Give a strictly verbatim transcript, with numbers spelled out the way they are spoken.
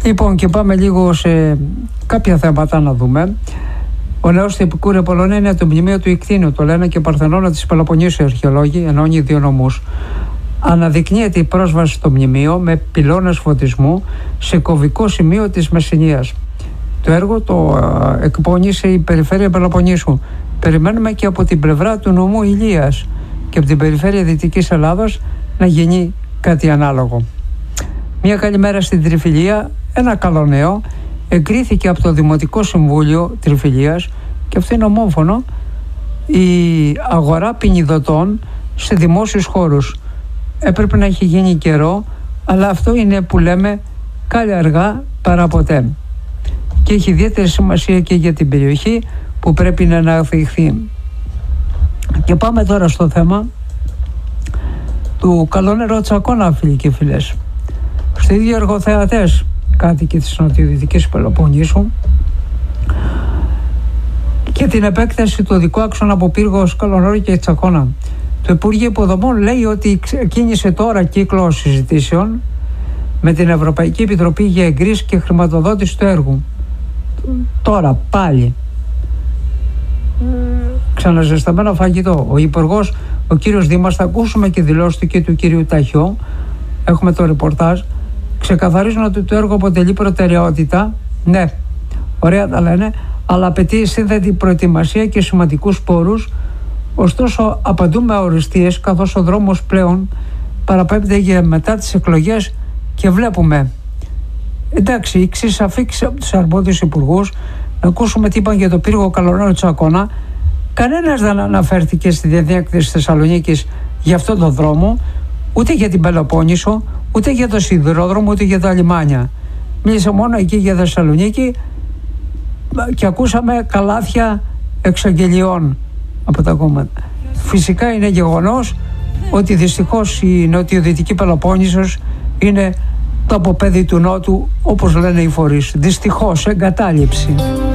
Λοιπόν, και πάμε λίγο σε κάποια θέματα να δούμε. Ο νέος του Επικούρου Απολλωνία είναι το μνημείο του Ικτίνου, το λένε και Παρθενώνα της Πελοποννήσου οι αρχαιολόγοι, ενώνει δύο νομούς. Αναδεικνύεται η πρόσβαση στο μνημείο με πυλώνες φωτισμού σε κωβικό σημείο της Μεσσηνίας. Το έργο το εκπώνησε η Περιφέρεια Πελοποννήσου. Περιμένουμε και από την πλευρά του νομού Ηλίας και από την Περιφέρεια Δυτικής Ελλάδας να γίνει κάτι ανάλογο. Μια καλημέρα στην Τριφυλία, ένα καλό νέο. Εγκρίθηκε από το Δημοτικό Συμβούλιο Τριφυλίας, και αυτό είναι ομόφωνο, η αγορά ποινιδωτών σε δημόσιους χώρους. Έπρεπε να έχει γίνει καιρό, αλλά αυτό είναι που λέμε κάλλια αργά παρά ποτέ. Και έχει ιδιαίτερη σημασία και για την περιοχή που πρέπει να αναπτυχθεί. Και πάμε τώρα στο θέμα του καλό νερό Τσακώνα, φίλοι και φίλες. Στο ίδιο εργοθεατές, κάτοικοι της νοτιοδυτικής Πελοποννήσου, και την επέκταση του οδικού άξονα από Πύργο, Καλονόρο και Τσακώνα. Το Υπουργείο Υποδομών λέει ότι ξεκίνησε τώρα κύκλο συζητήσεων με την Ευρωπαϊκή Επιτροπή για εγκρίση και χρηματοδότηση του έργου. Τώρα πάλι ξαναζεσταμένο φαγητό. Ο Υπουργός, ο κύριος Δήμας, θα ακούσουμε και δηλώσεις του και του κύριου Ταχιό, έχουμε το ρεπορτάζ, ξεκαθαρίζουν ότι το έργο αποτελεί προτεραιότητα. Ναι, ωραία τα λένε, αλλά απαιτεί σύνθετη προετοιμασία και σημαντικούς πόρους. Ωστόσο απαντούμε αοριστείες, καθώς ο δρόμος πλέον παραπέμπεται για μετά τις εκλογές και βλέπουμε, εντάξει, η εξής αφήξη από τους αρμόδιους υπουργούς, να ακούσουμε τι είπαν για το Πύργο, Καλονόρο, Τσακώνα. Κανένας δεν αναφέρθηκε στη διαδίκτυα Θεσσαλονίκης για αυτόν τον δρόμο, ούτε για την Πελοπόννησο, ούτε για το σιδηρόδρομο, ούτε για τα λιμάνια. Μίλησε μόνο εκεί για Θεσσαλονίκη και ακούσαμε καλάθια εξαγγελιών από τα κόμματα. Φυσικά είναι γεγονός ότι δυστυχώς η νοτιοδυτική Πελοπόννησος είναι το αποπέδι του Νότου, όπως λένε οι φορείς. Δυστυχώς, εγκατάλειψη.